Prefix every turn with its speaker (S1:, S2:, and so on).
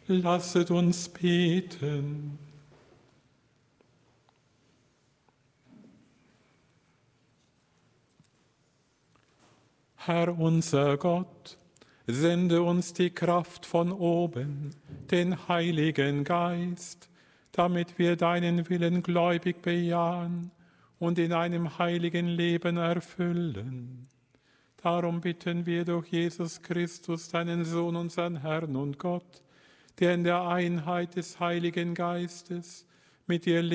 S1: Lasset uns beten. Herr unser Gott, sende uns die Kraft von oben, den Heiligen Geist, damit wir deinen Willen gläubig bejahen und in einem heiligen Leben erfüllen. Darum bitten wir durch Jesus Christus, deinen Sohn, unseren Herrn und Gott, der in der Einheit des Heiligen Geistes mit dir lebt